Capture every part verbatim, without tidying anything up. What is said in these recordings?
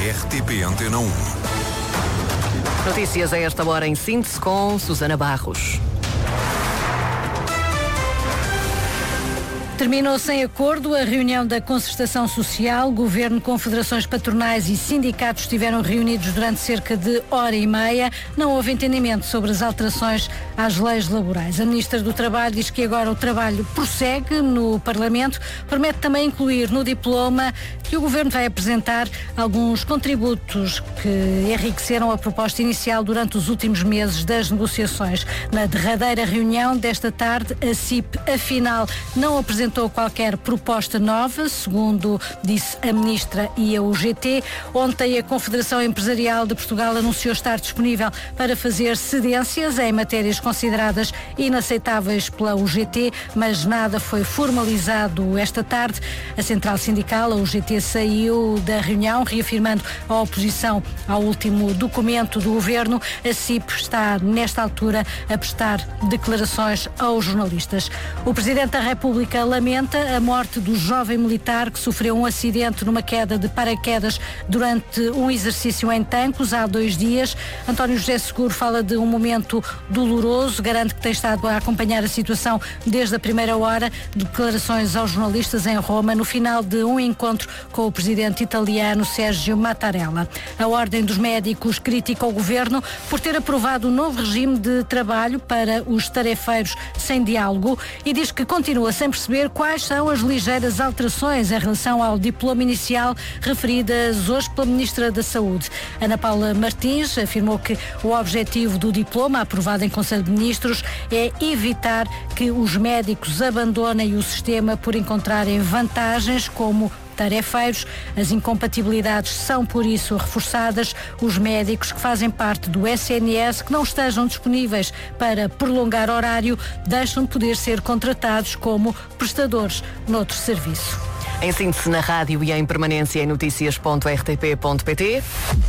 R T P Antena um. Notícias a esta hora em síntese com Susana Barros. Terminou sem acordo a reunião da Concertação Social. Governo, confederações patronais e sindicatos estiveram reunidos durante cerca de hora e meia. Não houve entendimento sobre as alterações às leis laborais. A Ministra do Trabalho diz que agora o trabalho prossegue no Parlamento. Promete também incluir no diploma que o Governo vai apresentar alguns contributos que enriqueceram a proposta inicial durante os últimos meses das negociações. Na derradeira reunião desta tarde, a C I P, afinal, não apresentou qualquer proposta nova, segundo disse a Ministra e a U G T. Ontem a Confederação Empresarial de Portugal anunciou estar disponível para fazer cedências em matérias consideradas inaceitáveis pela U G T, mas nada foi formalizado esta tarde. A Central Sindical, a U G T, saiu da reunião reafirmando a oposição ao último documento do Governo. A C I P está, nesta altura, a prestar declarações aos jornalistas. O Presidente da República lamenta a morte do jovem militar que sofreu um acidente numa queda de paraquedas durante um exercício em Tancos há dois dias. António José Seguro fala de um momento doloroso, garante que tem estado a acompanhar a situação desde a primeira hora. Declarações aos jornalistas em Roma no final de um encontro com o presidente italiano Sergio Mattarella. A Ordem dos Médicos critica o governo por ter aprovado um novo regime de trabalho para os tarefeiros sem diálogo e diz que continua sem perceber quais são as ligeiras alterações em relação ao diploma inicial referidas hoje pela Ministra da Saúde. Ana Paula Martins afirmou que o objetivo do diploma, aprovado em Conselho de Ministros, é evitar que os médicos abandonem o sistema por encontrarem vantagens como tarefeiros. As incompatibilidades são, por isso, reforçadas. Os médicos que fazem parte do S N S que não estejam disponíveis para prolongar horário deixam de poder ser contratados como prestadores noutro serviço. Em síntese na rádio e em permanência em notícias ponto r t p ponto p t.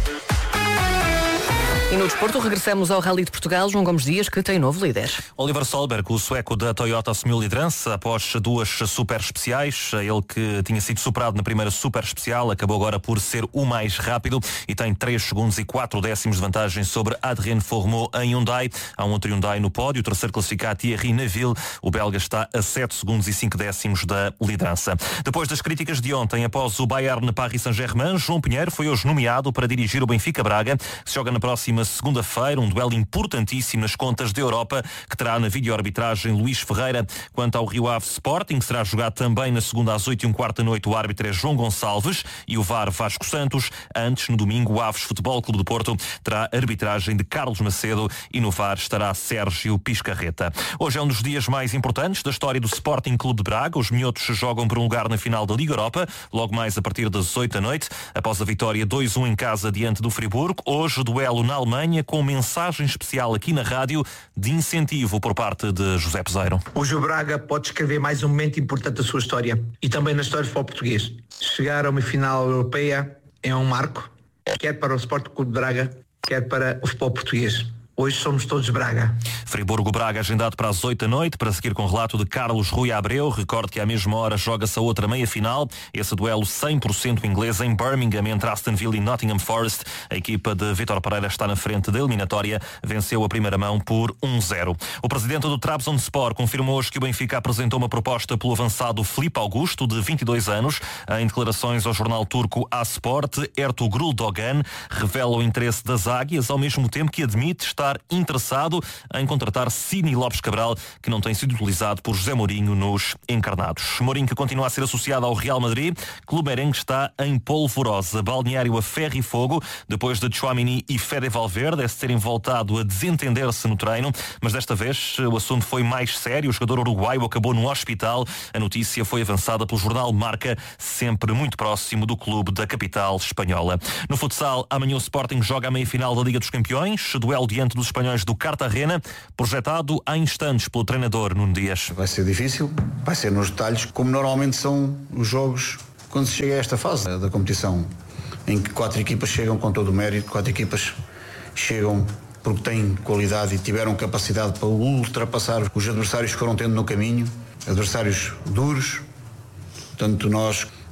E no desporto regressamos ao Rally de Portugal. João Gomes Dias, que tem novo líder. Oliver Solberg, o sueco da Toyota, assumiu liderança após duas super especiais. Ele que tinha sido superado na primeira super especial acabou agora por ser o mais rápido e tem três segundos e quatro décimos de vantagem sobre Adrien Fourmeau em Hyundai. Há um outro Hyundai no pódio, o terceiro classificado Thierry Neuville. O belga está a sete segundos e cinco décimos da liderança. Depois das críticas de ontem após o Bayern Paris Saint-Germain, João Pinheiro foi hoje nomeado para dirigir o Benfica Braga, que se joga na próxima segunda-feira, um duelo importantíssimo nas contas da Europa, que terá na videoarbitragem Luís Ferreira. Quanto ao Rio Ave Sporting, que será jogado também na segunda às oito e um quarto da noite, o árbitro é João Gonçalves e o V A R Vasco Santos. Antes, no domingo, o Aves Futebol Clube de Porto terá arbitragem de Carlos Macedo e no V A R estará Sérgio Piscarreta. Hoje é um dos dias mais importantes da história do Sporting Clube de Braga. Os minhotos jogam por um lugar na final da Liga Europa, logo mais a partir das oito da noite, após a vitória dois a um em casa diante do Friburgo. Hoje, duelo na Alemanha, com mensagem especial aqui na rádio de incentivo por parte de José Peseiro. Hoje o Braga pode escrever mais um momento importante da sua história e também na história do futebol português. Chegar a uma final europeia é um marco, quer para o Sporting Clube de Braga, quer para o futebol português. Hoje somos todos Braga. Friburgo-Braga agendado para as oito da noite, para seguir com o relato de Carlos Rui Abreu. Recorde que à mesma hora joga-se a outra meia-final. Esse duelo cem por cento inglês em Birmingham entre Aston Villa e Nottingham Forest. A equipa de Vítor Pereira está na frente da eliminatória. Venceu a primeira mão por um zero. O presidente do Trabzonspor confirmou hoje que o Benfica apresentou uma proposta pelo avançado Filipe Augusto, de vinte e dois anos. Em declarações ao jornal turco A-Sport, Ertuğrul Dogan revela o interesse das águias, ao mesmo tempo que admite estar interessado em contratar Sidney Lopes Cabral, que não tem sido utilizado por José Mourinho nos encarnados. Mourinho, que continua a ser associado ao Real Madrid, clube merengue está em polvorosa. Balneário a ferro e fogo, depois de Tchouaméni e Fede Valverde é terem voltado a desentender-se no treino, mas desta vez o assunto foi mais sério. O jogador uruguaio acabou no hospital. A notícia foi avançada pelo jornal Marca, sempre muito próximo do clube da capital espanhola. No futsal, amanhã o Sporting joga a meia-final da Liga dos Campeões, duelo diante dos espanhóis do Cartagena, projetado há instantes pelo treinador Nuno Dias. Vai ser difícil, vai ser nos detalhes, como normalmente são os jogos quando se chega a esta fase da competição, em que quatro equipas chegam com todo o mérito, quatro equipas chegam porque têm qualidade e tiveram capacidade para ultrapassar os adversários que foram tendo no caminho, adversários duros. Portanto, nós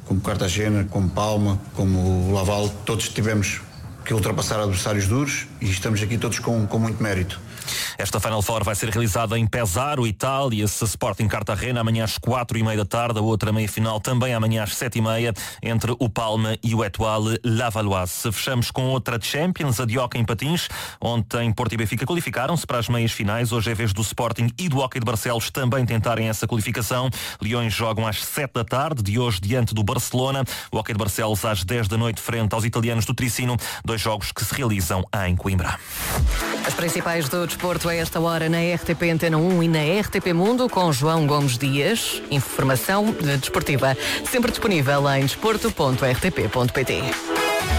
como Cartagena, como Palma, como o Laval, todos tivemos que ultrapassar adversários duros e estamos aqui todos com, com muito mérito. Esta Final Four vai ser realizada em Pesaro, Itália, esse Sporting Cartagena, amanhã às quatro e meia da tarde, a outra meia-final também amanhã às sete e meia, entre o Palma e o Étoile Lavalloise. Fechamos com outra Champions, a de hóquei em patins. Ontem Porto e Benfica qualificaram-se para as meias finais. Hoje é vez do Sporting e do Hóquei de Barcelos também tentarem essa qualificação. Leões jogam às sete da tarde, de hoje diante do Barcelona. O Hóquei de Barcelos às dez da noite frente aos italianos do Tricino. Dois jogos que se realizam em Coimbra. As principais do desporto a esta hora na R T P Antena um e na R T P Mundo com João Gomes Dias. Informação desportiva sempre disponível em desporto ponto r t p ponto p t.